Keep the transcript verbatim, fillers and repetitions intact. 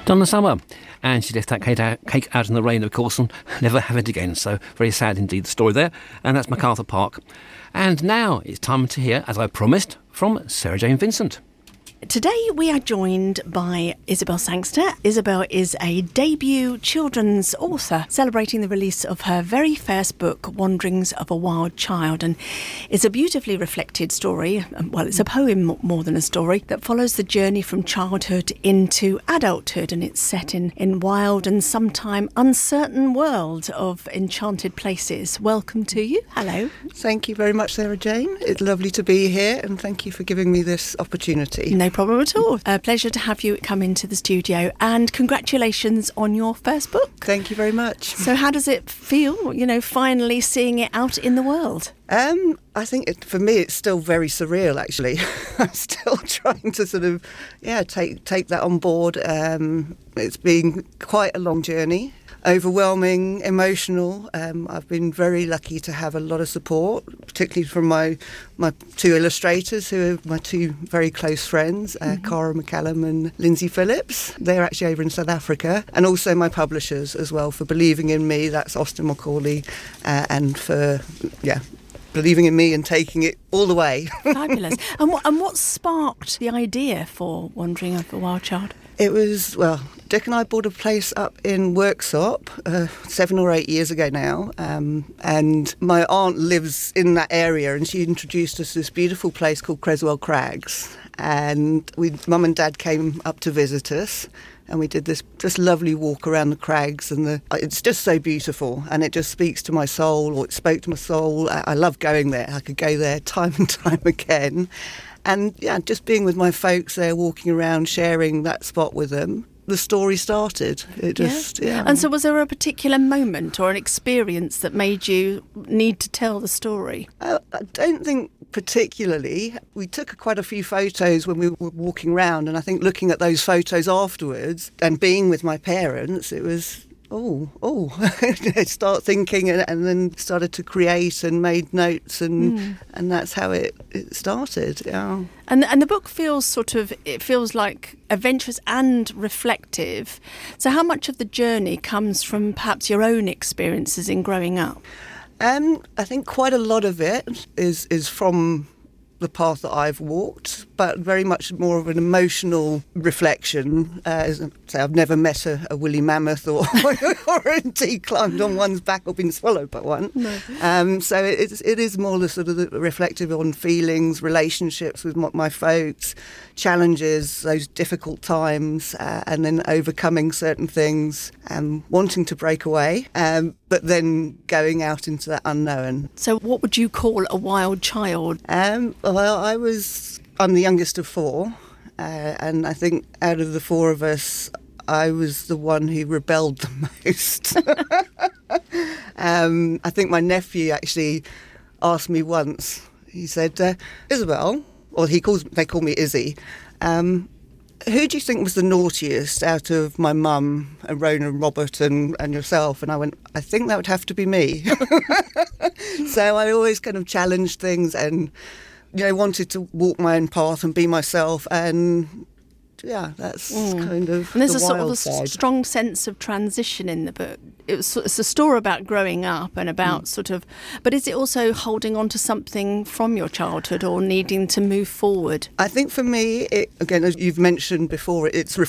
Donna Summer. And she left that cake out, cake out in the rain, of course, and never have it again. So very sad indeed, the story there. And that's MacArthur Park. And now it's time to hear, as I promised, from Sarah Jane Vincent. Today we are joined by Isabel Sangster. Isabel is a debut children's author celebrating the release of her very first book, Wanderings of a Wild Child. And it's a beautifully reflected story, well, it's a poem more than a story, that follows the journey from childhood into adulthood. And it's set in, in wild and sometime uncertain world of enchanted places. Welcome to you. Hello. Thank you very much, Sarah Jane. It's lovely to be here, and thank you for giving me this opportunity. No problem at all. A pleasure to have you come into the studio, and congratulations on your first book. Thank you very much. So how does it feel, you know, finally seeing it out in the world? Um, I think it, for me it's still very surreal, actually. I'm still trying to sort of, yeah, take take that on board. Um, it's been quite a long journey. Overwhelming, emotional. Um, I've been very lucky to have a lot of support, particularly from my my two illustrators, who are my two very close friends, uh, mm-hmm. Cara McCallum and Lindsay Phillips. They're actually over in South Africa. And also my publishers as well, for believing in me. That's Austin Macaulay, uh, and for, yeah, believing in me and taking it all the way. Fabulous. And what, and what sparked the idea for Wandering of a Wild Child? It was, well, Dick and I bought a place up in Worksop uh, seven or eight years ago now, um, and my aunt lives in that area, and she introduced us to this beautiful place called Creswell Crags, and we, Mum and Dad came up to visit us, and we did this just lovely walk around the crags, and the, it's just so beautiful, and it just speaks to my soul, or it spoke to my soul. I, I love going there. I could go there time and time again. And yeah, just being with my folks there, walking around, sharing that spot with them, the story started. It just, yeah. yeah. And so was there a particular moment or an experience that made you need to tell the story? Uh, I don't think particularly. We took quite a few photos when we were walking around, and I think looking at those photos afterwards and being with my parents, it was... oh, oh, start thinking, and, and then started to create and made notes, and mm. and that's how it, it started. Yeah. And and the book feels sort of, it feels like adventurous and reflective. So how much of the journey comes from perhaps your own experiences in growing up? Um, I think quite a lot of it is is from the path that I've walked, but very much more of an emotional reflection. Uh, as I say, I've never met a, a woolly mammoth or, or indeed climbed on one's back or been swallowed by one. No. Um, so it, it is more the sort of the reflective on feelings, relationships with my, my folks, challenges, those difficult times, uh, and then overcoming certain things, and wanting to break away, um, but then going out into that unknown. So what would you call a wild child? Um, well, I was, I'm the youngest of four, uh, and I think out of the four of us, I was the one who rebelled the most. um, I think my nephew actually asked me once, he said, uh, Isabel, or he calls, they call me Izzy, um, who do you think was the naughtiest out of my mum and Rona and Robert and, and yourself? And I went, I think that would have to be me. So I always kind of challenged things and, you know, wanted to walk my own path and be myself, and yeah, that's mm. kind of and there's the a sort of a side. strong sense of transition in the book. It was, it's a story about growing up and about mm. sort of, but is it also holding on to something from your childhood or needing to move forward? I think for me, it, again, as you've mentioned before, it's